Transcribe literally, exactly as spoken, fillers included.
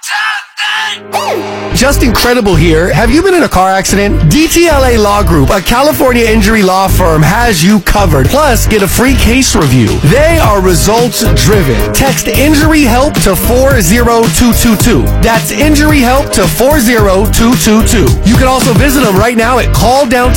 Just Incredible here. Have you been in a car accident? D T L A Law Group, a California injury law firm, has you covered. Plus, get a free case review. They are results driven. Text Injury Help to four zero two two two. That's Injury Help to four zero two two two. You can also visit them right now at call downtown